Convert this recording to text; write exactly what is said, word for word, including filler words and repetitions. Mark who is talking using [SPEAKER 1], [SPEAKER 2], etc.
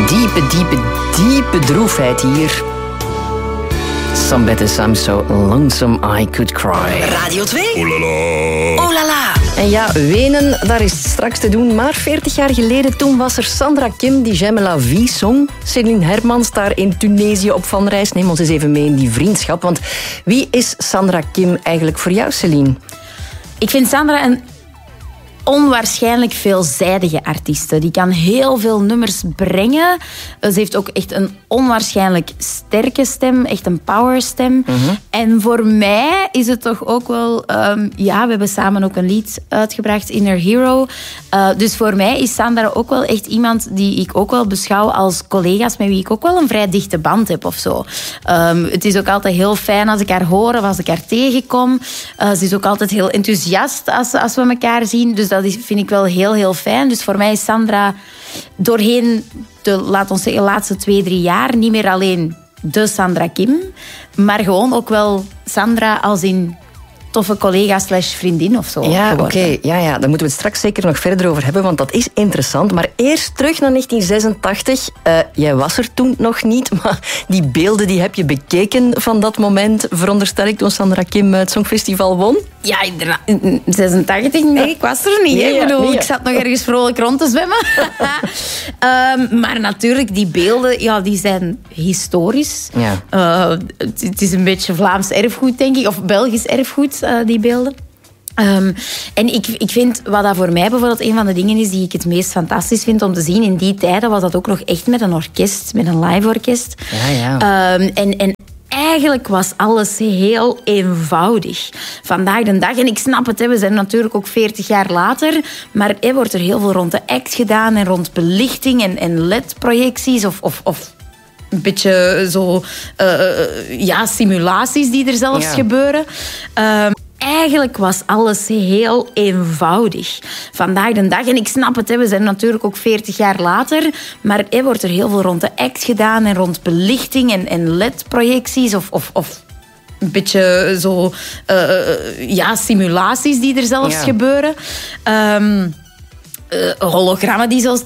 [SPEAKER 1] diepe, diepe, diepe droefheid hier. Some better, some so lonesome I could cry.
[SPEAKER 2] Radio twee.
[SPEAKER 3] Oh la la.
[SPEAKER 2] Oh la la.
[SPEAKER 1] En ja, wenen, daar is het straks te doen. Maar veertig jaar geleden, toen was er Sandra Kim die J'aime la vie zong. Céline Hermans daar in Tunesië op van reis. Neem ons eens even mee in die vriendschap. Want wie is Sandra Kim eigenlijk voor jou, Céline?
[SPEAKER 4] Ik vind Sandra een onwaarschijnlijk veelzijdige artieste. Die kan heel veel nummers brengen. Ze heeft ook echt een onwaarschijnlijk sterke stem. Echt een powerstem. Mm-hmm. En voor mij is het toch ook wel... Um, ja, we hebben samen ook een lied uitgebracht, Inner Hero. Uh, dus voor mij is Sandra ook wel echt iemand die ik ook wel beschouw als collega's met wie ik ook wel een vrij dichte band heb of zo. Um, het is ook altijd heel fijn als ik haar hoor of als ik haar tegenkom. Uh, ze is ook altijd heel enthousiast als, als we elkaar zien. Dus dat is, vind ik wel heel, heel fijn. Dus voor mij is Sandra doorheen de, laat ons zeggen, laatste twee, drie jaar niet meer alleen de Sandra Kim, maar gewoon ook wel Sandra als in toffe collega slash vriendin of zo.
[SPEAKER 1] Ja, oké. Okay. Ja, ja, daar moeten we het straks zeker nog verder over hebben, want dat is interessant. Maar eerst terug naar negentien zesentachtig. Uh, jij was er toen nog niet, maar die beelden die heb je bekeken van dat moment, veronderstel ik, toen Sandra Kim het Songfestival won?
[SPEAKER 4] Ja, inderdaad. In zesentachtig? Nee, ik was er niet. Nee, ik bedoel, nee, ja. Ik zat nog ergens vrolijk rond te zwemmen. um, maar natuurlijk, die beelden, ja, die zijn historisch.
[SPEAKER 1] Ja.
[SPEAKER 4] Uh, het, het is een beetje Vlaams erfgoed, denk ik, of Belgisch erfgoed, uh, die beelden. Um, en ik, ik vind, wat dat voor mij bijvoorbeeld een van de dingen is die ik het meest fantastisch vind om te zien, in die tijden was dat ook nog echt met een orkest, met een live orkest.
[SPEAKER 1] Ja, ja.
[SPEAKER 4] Um, en, en Eigenlijk was alles heel eenvoudig. Vandaag de dag, en ik snap het, we zijn natuurlijk ook veertig jaar later, maar er wordt er heel veel rond de act gedaan en rond belichting en, en L E D-projecties of, of, of een beetje zo, uh, ja, simulaties die er zelfs ja. gebeuren. Um, Eigenlijk was alles heel eenvoudig. Vandaag de dag, en ik snap het, we zijn natuurlijk ook veertig jaar later, maar er wordt er heel veel rond de act gedaan en rond belichting en, en L E D-projecties of, of, of een beetje zo, uh, ja, simulaties die er zelfs ja. gebeuren. Um, uh, hologrammen die zelfs